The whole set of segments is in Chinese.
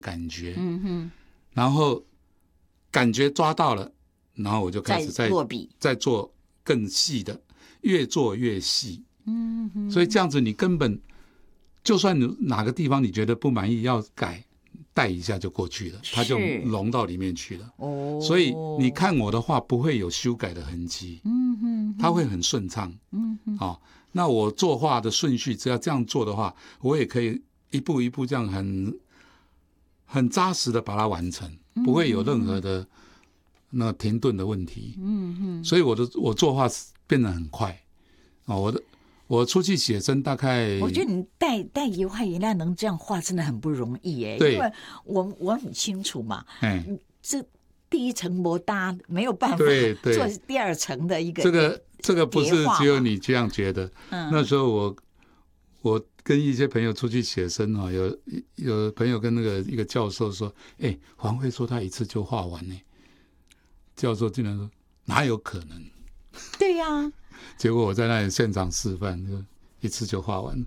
感觉，然后感觉抓到了，然后我就开始再做更细的，越做越细。所以这样子你根本就算哪个地方你觉得不满意要改，带一下就过去了，它就融到里面去了。所以你看我的画不会有修改的痕迹，它会很顺畅。那我作画的顺序只要这样做的话，我也可以一步一步这样很扎实的把它完成，不会有任何的那停顿的问题。所以我作画变得很快。我出去写生大概， 我觉得你带油画颜料能这样画真的很不容易耶。因为我很清楚嘛，这第一层模搭没有办法做第二层的一个这个不是只有你这样觉得。那时候我跟一些朋友出去写生有朋友跟那个一个教授说，黄慧说他一次就画完呢。教授竟然说哪有可能？ 对呀。 结果我在那里现场示范，就一次就画完了。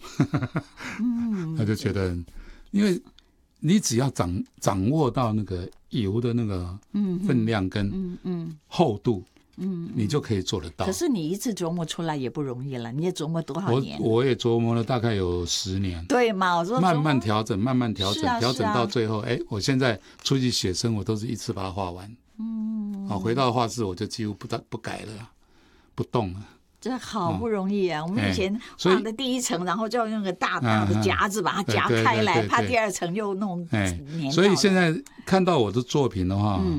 他就觉得，因为你只要掌握到那个油的那个分量跟厚度，你就可以做得到。 可是你一次琢磨出来也不容易了，你也琢磨多少年？ 我也琢磨了大概有10年。 对嘛？我说慢慢调整，调整到最后，我现在出去写生，我都是一次把它画完。回到画室我就几乎不改了。不动了， 这好不容易啊！我们以前画的第一层，然后就要用个大的夹子把它夹开来，怕第二层又弄粘。 所以现在看到我的作品的话，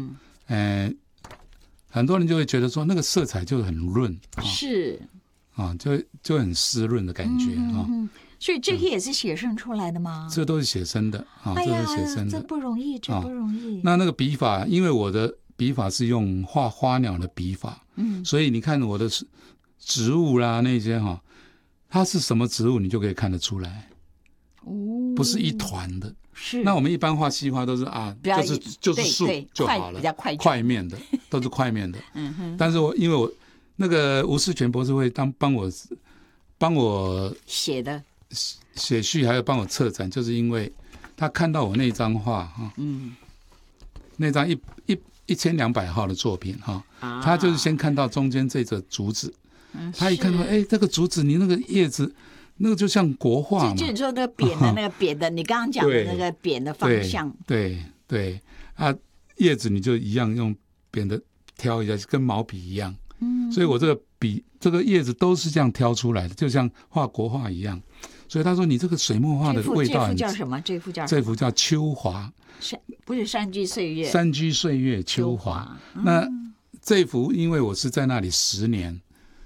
很多人就会觉得说那个色彩就很润， 是就很湿润的感觉啊。 所以这个也是写生出来的吗？ 这都是写生的啊，这是写生的， 这不容易，这不容易。 那个笔法，因为我的笔法是用画花鸟的笔法，所以你看我的植物啦那些它是什么植物你就可以看得出来，不是一团的。 是。 那我们一般画西花都是就是树就好了， 比较块面的都是块面的。但是因为我那个吴世全博士会帮我写序，还有帮我策展，就是因为他看到我那张画那张1200号的作品他就是先看到中间这个竹子，他一看到这个竹子你那个叶子那个就像国画嘛， 就你说那个扁的那个扁的，你刚刚讲的那个扁的方向， 对叶子你就一样用扁的挑一下，跟毛笔一样。所以我这个叶子都是这样挑出来的，就像画国画一样。所以他说你这个水墨画的味道很。 这幅叫什么？ 这幅叫秋华， 不是山居岁月。 山居岁月秋华。那这幅因为我是在那里10年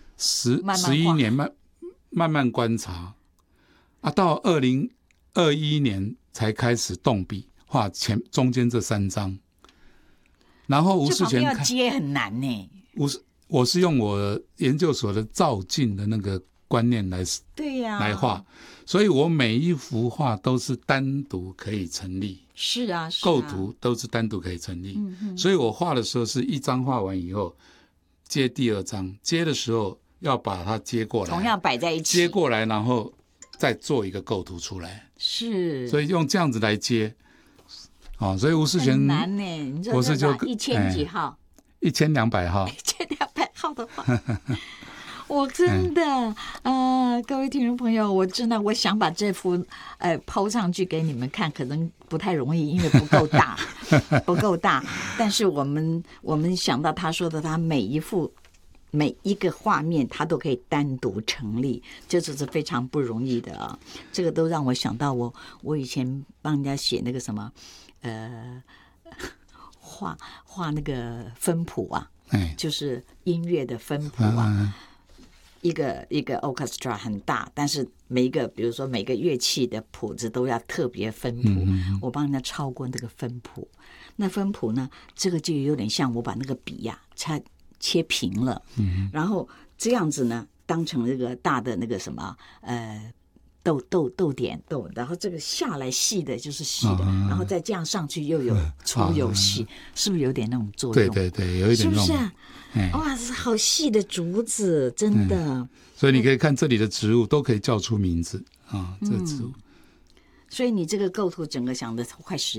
11年慢慢观察到2021年才开始动笔画中间这3张。然后吴世全要接很难呢。 我是用我研究所的照镜的那个观念来画，所以我每一幅画都是单独可以成立。 是啊， 构图都是单独可以成立。所以我画的时候是一张画完以后接第2张，接的时候要把它接过来， 同样摆在一起， 接过来然后再做一个构图出来。 是， 所以用这样子来接。所以吴世全很难呢。你说是1000几号 ？1200号。 1200号的话。我真的各位听众朋友，我真的我想把这幅抛上去给你们看，可能不太容易，因为不够大不够大。但是我们想到他说的，他每一个画面他都可以单独成立，这就是非常不容易的啊。这个都让我想到我以前帮人家写那个什么画那个分谱啊，就是音乐的分谱啊。一个 orchestra 很大，但是比如说每个乐器的谱子都要特别分谱。我帮人家抄过那个分谱，那分谱呢，这个就有点像我把那个笔切平了，然后这样子呢，当成这个大的那个什么豆点，然后这个下来细的就是细的，然后再这样上去又有粗有细，是不是有点那种作用？ 对，有一点那种， 是不是？哇，是好细的竹子，真的。 所以你可以看这里的植物都可以叫出名字这个植物。 所以你这个构图整个想的快10